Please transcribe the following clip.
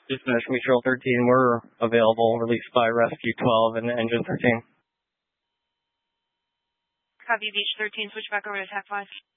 Dispatch Mutual 13, we're available, released by Rescue 12 and Engine 13. Copy, Beach 13, switch back over to TAC 5.